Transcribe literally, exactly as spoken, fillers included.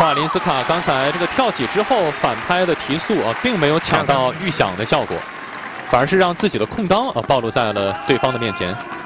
萨林斯卡刚才这个跳起之后反拍的提速啊，并没有抢到预想的效果，反而是让自己的空当啊暴露在了对方的面前。